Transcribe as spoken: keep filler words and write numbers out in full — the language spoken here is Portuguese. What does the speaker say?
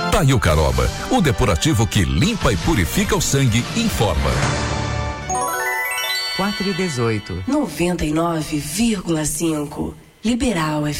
Daí o Caroba, o depurativo que limpa e purifica o sangue, informa. quatro e dezoito. noventa e nove vírgula cinco. Liberal F